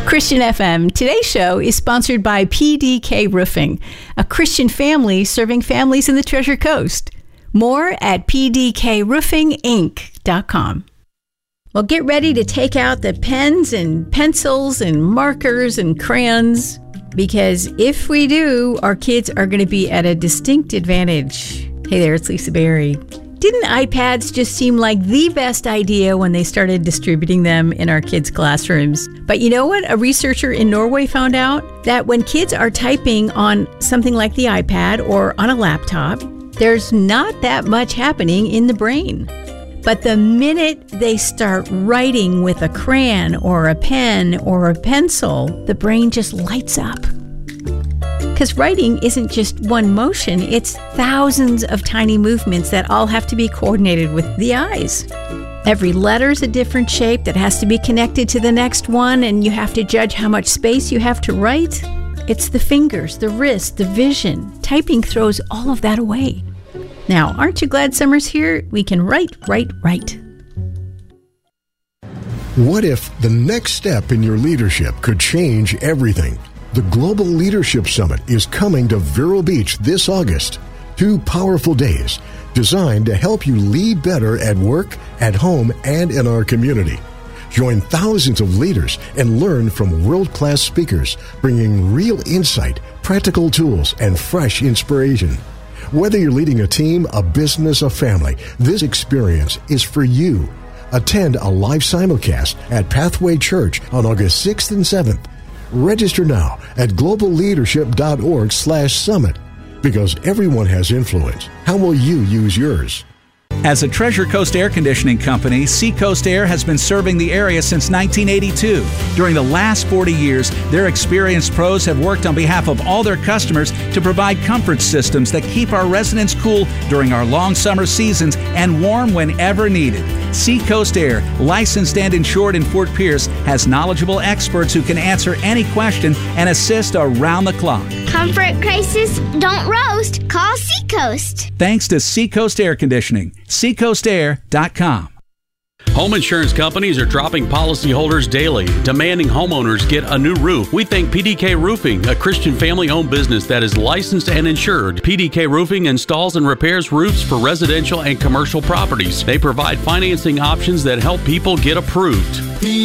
Christian FM. Today's show is sponsored by PDK Roofing, a Christian family serving families in the Treasure Coast. More at pdkroofinginc.com. Well, get ready to take out the pens and pencils and markers and crayons, because if we do, our kids are going to be at a distinct advantage. Hey there, it's Lisa Berry. Didn't iPads just seem like the best idea when they started distributing them in our kids' classrooms? But you know what? A researcher in Norway found out that when kids are typing on something like the iPad or on a laptop, there's not that much happening in the brain. But the minute they start writing with a crayon or a pen or a pencil, the brain just lights up. Because writing isn't just one motion, it's thousands of tiny movements that all have to be coordinated with the eyes. Every letter's a different shape that has to be connected to the next one, and you have to judge how much space you have to write. It's the fingers, the wrist, the vision. Typing throws all of that away. Now, aren't you glad summer's here? We can write. What if the next step in your leadership could change everything? The Global Leadership Summit is coming to Vero Beach this August. 2 powerful days designed to help you lead better at work, at home, and in our community. Join thousands of leaders and learn from world-class speakers, bringing real insight, practical tools, and fresh inspiration. Whether you're leading a team, a business, a family, this experience is for you. Attend a live simulcast at Pathway Church on August 6th and 7th. Register now at globalleadership.org/summit. Because everyone has influence. How will you use yours? As a Treasure Coast air conditioning company, Seacoast Air has been serving the area since 1982. During the last 40 years, their experienced pros have worked on behalf of all their customers to provide comfort systems that keep our residents cool during our long summer seasons and warm whenever needed. Seacoast Air, licensed and insured in Fort Pierce, has knowledgeable experts who can answer any question and assist around the clock. Comfort crisis, don't roast. Call Seacoast. Thanks to Seacoast Air Conditioning. SeacoastAir.com. Home insurance companies are dropping policyholders daily, demanding homeowners get a new roof. We thank PDK Roofing, a Christian family-owned business that is licensed and insured. PDK Roofing installs and repairs roofs for residential and commercial properties. They provide financing options that help people get approved.